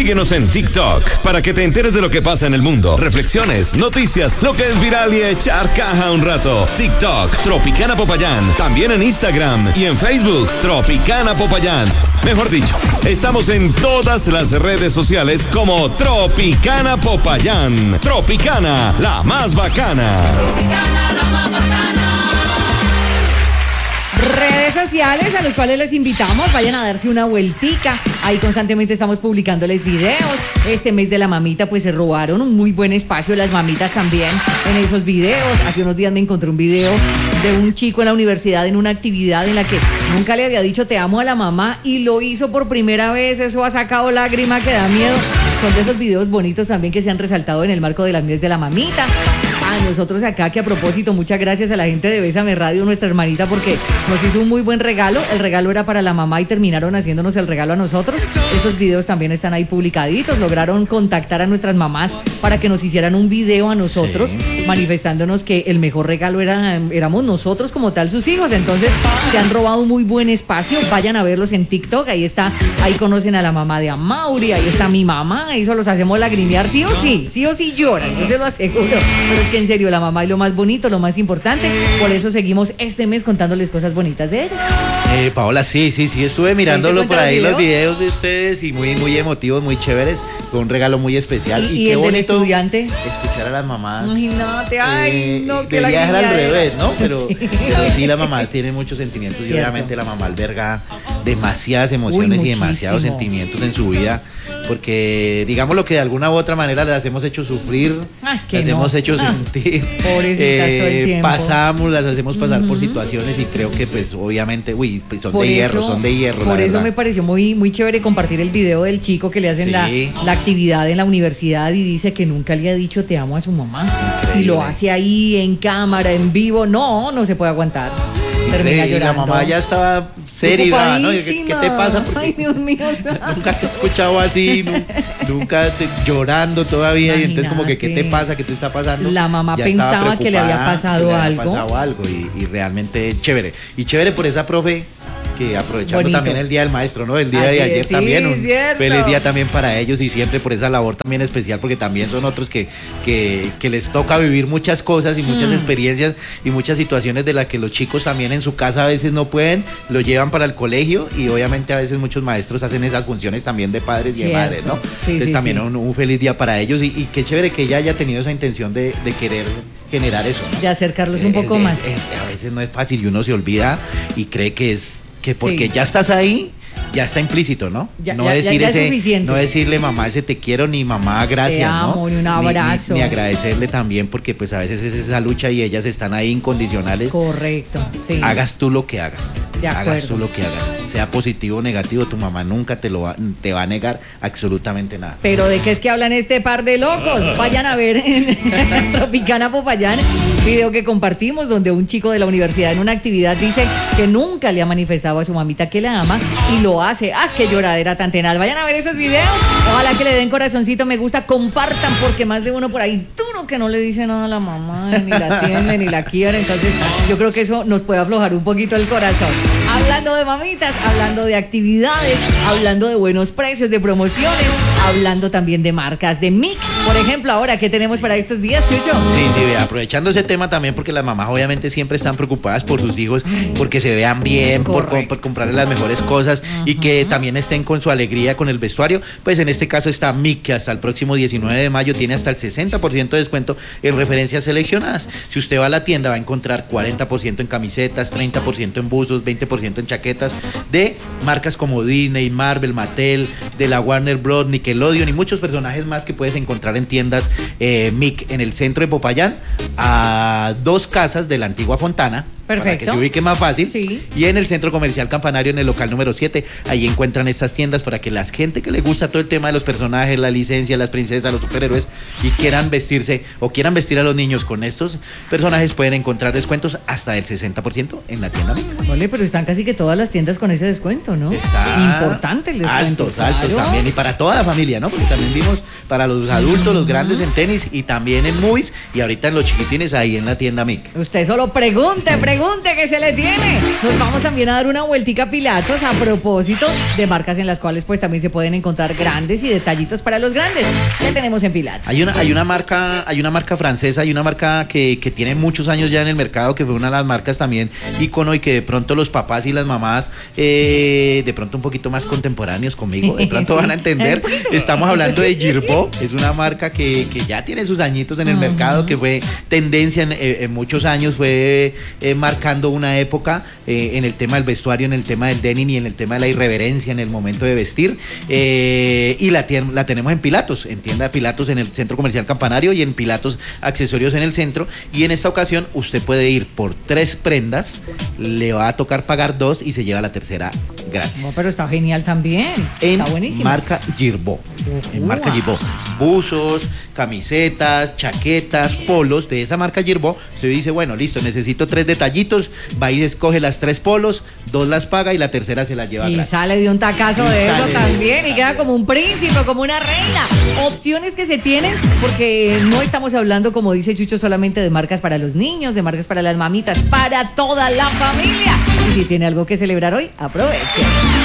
Síguenos en TikTok para que te enteres de lo que pasa en el mundo. Reflexiones, noticias, lo que es viral y echar caja un rato. TikTok, Tropicana Popayán. También en Instagram y en Facebook, Tropicana Popayán. Mejor dicho, estamos en todas las redes sociales como Tropicana Popayán. Tropicana, la más bacana. Tropicana, la más bacana. Redes sociales a los cuales les invitamos, vayan a darse una vueltica. Ahí constantemente estamos publicándoles videos. Este mes de la mamita pues se robaron un muy buen espacio las mamitas también en esos videos. Hace unos días me encontré un video de un chico en la universidad en una actividad en la que nunca le había dicho te amo a la mamá y lo hizo por primera vez. Eso ha sacado lágrima que da miedo. Son de esos videos bonitos también que se han resaltado en el marco de las mes de la mamita. A nosotros acá, que a propósito, muchas gracias a la gente de Bésame Radio, nuestra hermanita, porque nos hizo un muy buen regalo. El regalo era para la mamá y terminaron haciéndonos el regalo a nosotros. Esos videos también están ahí publicaditos. Lograron contactar a nuestras mamás para que nos hicieran un video a nosotros, manifestándonos que el mejor regalo éramos nosotros como tal, sus hijos. Entonces, se han robado un muy buen espacio. Vayan a verlos en TikTok. Ahí está, ahí conocen a la mamá de Amaury, ahí está mi mamá. Eso los hacemos lagrimear sí o sí lloran, yo se lo aseguro. Pero es que en serio, la mamá es lo más bonito, lo más importante. Por eso seguimos este mes contándoles cosas bonitas de ellos. Paola, sí, estuve mirándolo por ahí, los videos de ustedes, y muy emotivos, muy chéveres, con un regalo muy especial. Y qué el del bonito estudiante. escuchar a las mamás. Imagínate, ay, no, que la debería ser al revés, ¿no? Pero sí. la mamá tiene muchos sentimientos. Cierto. Y obviamente la mamá alberga demasiadas emociones y demasiados sentimientos en su vida. Porque digamos lo que de alguna u otra manera las hemos hecho sufrir, las hemos hecho sentir, pobrecitas todo el tiempo. las hacemos pasar por situaciones, y creo que pues obviamente, pues son de hierro. Por eso me pareció muy chévere compartir el video del chico que le hacen la actividad en la universidad y dice que nunca le ha dicho te amo a su mamá. Increíble. Y lo hace ahí en cámara, en vivo, no se puede aguantar. Termina llorando. La mamá ya estaba seria, ¿no? ¿Qué te pasa? Porque ay, Dios mío. Nunca te he escuchado así, nunca llorando todavía. Imagínate. Y entonces como que ¿qué te pasa? ¿Qué te está pasando? La mamá pensaba que le había pasado algo. Y realmente chévere. Y chévere por esa profe, que aprovechando también el Día del Maestro, ¿no? El día de ayer también, un feliz día también para ellos, y siempre por esa labor también especial, porque también son otros que les toca vivir muchas cosas y muchas experiencias y muchas situaciones de las que los chicos también en su casa a veces no pueden, lo llevan para el colegio, y obviamente a veces muchos maestros hacen esas funciones también de padres y de madres, ¿no? Entonces también un feliz día para ellos, y qué chévere que ella haya tenido esa intención de querer generar eso, ¿no? De acercarlos un poco más. A veces no es fácil y uno se olvida y cree que porque ya estás ahí, ya está implícito, ¿no? No es suficiente. No decirle mamá ese te quiero, ni mamá gracias, te amo, ¿no? Ni un abrazo. Ni agradecerle también, porque pues a veces es esa lucha y ellas están ahí incondicionales. Correcto, sí. Hagas tú lo que hagas. Hagas tú lo que hagas. Sea positivo o negativo, tu mamá nunca te va a negar absolutamente nada. Pero ¿de qué es que hablan este par de locos? Vayan a ver en Tropicana Popayán, video que compartimos donde un chico de la universidad en una actividad dice que nunca le ha manifestado a su mamita que la ama y lo hace. ¡Ah, qué lloradera tan tenaz! Vayan a ver esos videos. Ojalá que le den corazoncito, me gusta, compartan, porque más de uno por ahí duro que no le dice nada a la mamá, ni la atiende, ni la quiere. Entonces yo creo que eso nos puede aflojar un poquito el corazón. Hablando de mamitas, hablando de actividades, hablando de buenos precios, de promociones, hablando también de marcas, de MIC, por ejemplo. Ahora, ¿qué tenemos para estos días, Chucho? Sí, aprovechando ese tema también, porque las mamás obviamente siempre están preocupadas por sus hijos, porque se vean bien, por comprarles las mejores cosas y que también estén con su alegría con el vestuario. Pues en este caso está MIC, que hasta el próximo 19 de mayo tiene hasta el 60% de descuento en referencias seleccionadas. Si usted va a la tienda va a encontrar 40% en camisetas, 30% en buzos, 20% en chaquetas de marcas como Disney, Marvel, Mattel, de la Warner Bros, Nickelodeon y muchos personajes más que puedes encontrar en tiendas MIC en el centro de Popayán, a 2 casas de la antigua Fontana. Perfecto. Para que se ubique más fácil. Sí. Y en el Centro Comercial Campanario, en el local número 7, ahí encuentran estas tiendas para que la gente que le gusta todo el tema de los personajes, la licencia, las princesas, los superhéroes, y quieran vestirse o quieran vestir a los niños con estos personajes, pueden encontrar descuentos hasta del 60% en la tienda. Vale, pero están casi que todas las tiendas con ese descuento, ¿no? Está importante el descuento. Altos. chiquitos también y para toda la familia, ¿no? Porque también vimos para los adultos, los grandes en tenis y también en movies y ahorita en los chiquitines ahí en la tienda MIC. Usted solo pregunte que se le tiene. Nos vamos también a dar una vueltica a Pilatos a propósito de marcas en las cuales pues también se pueden encontrar grandes y detallitos para los grandes. ¿Qué tenemos en Pilatos? Hay una marca francesa, hay una marca que tiene muchos años ya en el mercado, que fue una de las marcas también ícono y que de pronto los papás y las mamás de pronto un poquito más contemporáneos conmigo, de pronto Sí. van a entender. Estamos hablando de Girbaud, es una marca que ya tiene sus añitos en el mercado, que fue tendencia en muchos años, fue marcando una época en el tema del vestuario, en el tema del denim y en el tema de la irreverencia en el momento de vestir. Y la tenemos en Pilatos, en tienda Pilatos en el Centro Comercial Campanario y en Pilatos Accesorios en el centro. Y en esta ocasión usted puede ir por 3 prendas, le va a tocar pagar 2 y se lleva la tercera gratis. No, pero está genial también. En Está buenísimo. marca Girbaud. En marca Girbaud. Buzos, camisetas, chaquetas, polos de esa marca Girbaud. Usted dice, bueno, listo, necesito 3 detallitos. Va y escoge las 3 polos, 2 las paga y la tercera se la lleva Y gratis. sale de un tacazo Y de eso sale de también un y queda tacazo. como un príncipe, como una reina. Opciones que se tienen porque no estamos hablando, como dice Chucho, solamente de marcas para los niños, de marcas para las mamitas, para toda la familia. Y si tiene algo que celebrar hoy, aproveche.